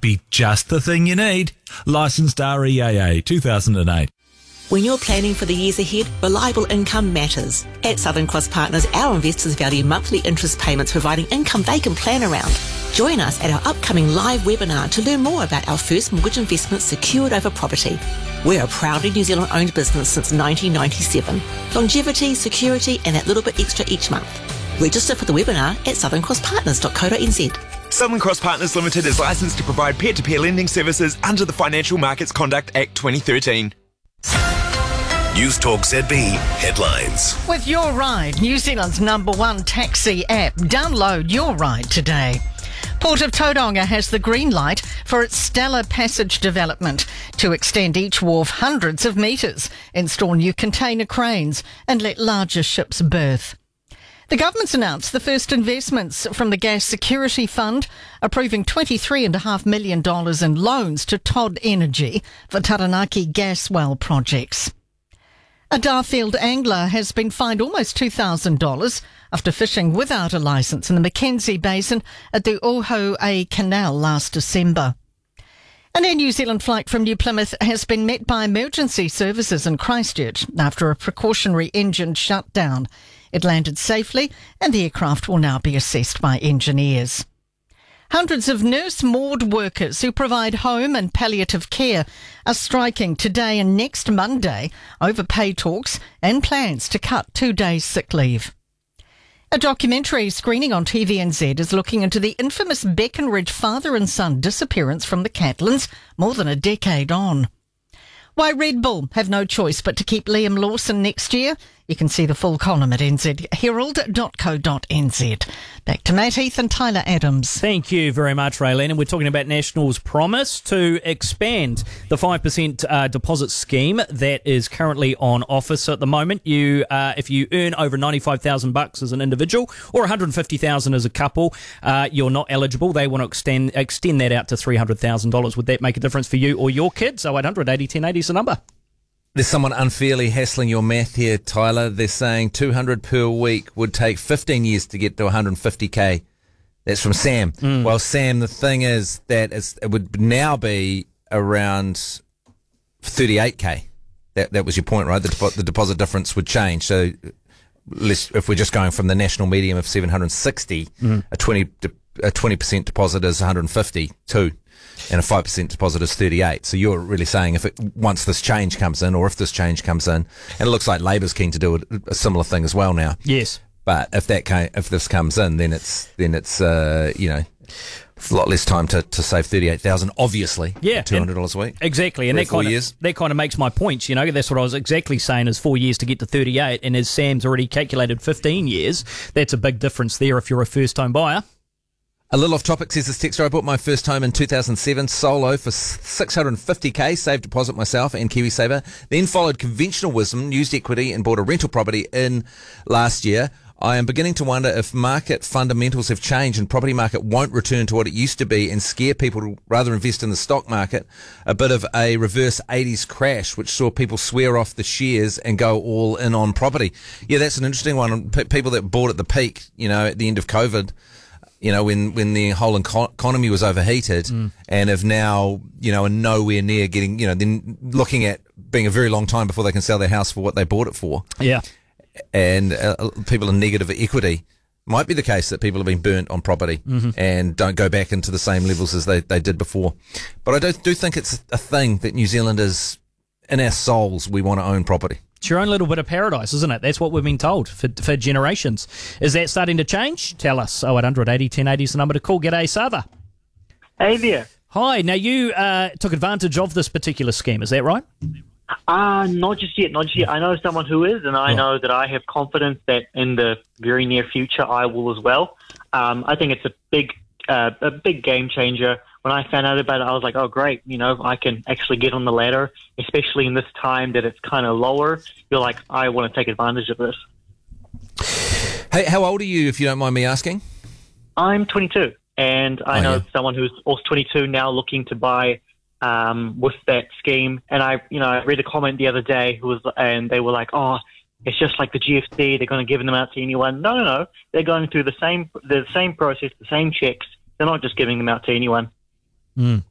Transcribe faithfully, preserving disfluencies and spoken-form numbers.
be just the thing you need. Licensed R E A A two thousand eight. When you're planning for the years ahead, reliable income matters. At Southern Cross Partners, our investors value monthly interest payments, providing income they can plan around. Join us at our upcoming live webinar to learn more about our first mortgage investment secured over property. We're a proudly New Zealand-owned business since nineteen ninety-seven. Longevity, security, and that little bit extra each month. Register for the webinar at southern cross partners dot co dot n z. Southern Cross Partners Limited is licensed to provide peer-to-peer lending services under the Financial Markets Conduct Act twenty thirteen. News Talk Z B headlines. With Your Ride, New Zealand's number one taxi app. Download Your Ride today. Port of Tauranga has the green light for its Stella Passage development to extend each wharf hundreds of metres, install new container cranes and let larger ships berth. The government's announced the first investments from the Gas Security Fund, approving twenty-three point five million dollars in loans to Todd Energy for Taranaki gas well projects. A Darfield angler has been fined almost two thousand dollars after fishing without a licence in the Mackenzie Basin at the Ohoe Canal last December. An Air New Zealand flight from New Plymouth has been met by emergency services in Christchurch after a precautionary engine shutdown. It landed safely and the aircraft will now be assessed by engineers. Hundreds of nurse ward workers who provide home and palliative care are striking today and next Monday over pay talks and plans to cut two days sick leave. A documentary screening on T V N Z is looking into the infamous Beckenridge father and son disappearance from the Catlins more than a decade on. Why Red Bull have no choice but to keep Liam Lawson next year? You can see the full column at n z herald dot co dot n z. Back to Matt Heath and Tyler Adams. Thank you very much, Raylene. And we're talking about National's promise to expand the five percent uh, deposit scheme that is currently on office at the moment. You, uh, if you earn over ninety-five thousand bucks as an individual or one hundred fifty thousand as a couple, uh, you're not eligible. They want to extend extend that out to three hundred thousand dollars. Would that make a difference for you or your kids? oh eight hundred eighty ten eighty is the number. There's someone unfairly hassling your math here, Tyler. They're saying two hundred per week would take fifteen years to get to one hundred fifty k. That's from Sam. Mm. Well, Sam, the thing is that it's, it would now be around thirty-eight k. That that was your point, right? The, depo- the deposit difference would change. So let's, if we're just going from the national medium of seven hundred sixty, mm. a twenty a twenty percent deposit is one hundred fifty-two. And a five percent deposit is thirty-eight. So you're really saying if it, once this change comes in, or if this change comes in, and it looks like Labor's keen to do a, a similar thing as well now. Yes. But if that came, if this comes in, then it's then it's uh, you know a lot less time to, to save thirty-eight thousand. Obviously, yeah, two hundred dollars a week. Exactly, and that kind years. of that kind of makes my point. You know, that's what I was exactly saying. Is four years to get to thirty-eight, and as Sam's already calculated, fifteen years. That's a big difference there if you're a first-time buyer. A little off topic, says this texter. I bought my first home in two thousand seven, solo, for six hundred fifty k, saved deposit myself and KiwiSaver. Then followed conventional wisdom, used equity and bought a rental property in last year. I am beginning to wonder if market fundamentals have changed and property market won't return to what it used to be and scare people to rather invest in the stock market. A bit of a reverse eighties crash, which saw people swear off the shares and go all in on property. Yeah, that's an interesting one. P- people that bought at the peak, you know, at the end of COVID, you know, when, when the whole enco- economy was overheated mm. and have now, you know, are nowhere near getting, you know, then looking at being a very long time before they can sell their house for what they bought it for. Yeah. And uh, people in negative equity. Might be the case that people have been burnt on property mm-hmm. and don't go back into the same levels as they, they did before. But I do, do think it's a thing that New Zealanders, in our souls, we want to own property. It's your own little bit of paradise, isn't it? That's what we've been told for for generations. Is that starting to change? Tell us. oh eight hundred eighty ten eighty is the number to call. G'day, Sava. Hey there. Hi. Now, you uh, took advantage of this particular scheme, is that right? Uh, not just yet, not just yet. I know someone who is, and I oh. know that I have confidence that in the very near future I will as well. Um, I think it's a big, uh, a big game changer. When I found out about it, I was like, oh, great, you know, I can actually get on the ladder, especially in this time that it's kind of lower. You're like, I want to take advantage of this. Hey, how old are you, if you don't mind me asking? I'm twenty-two, and I oh, know yeah. someone who's also twenty-two now looking to buy um, with that scheme. And I, you know, I read a comment the other day who was, and they were like, oh, it's just like the G F C. They're going to give them out to anyone. No, no, no. They're going through the same, the same process, the same checks. They're not just giving them out to anyone. Mm.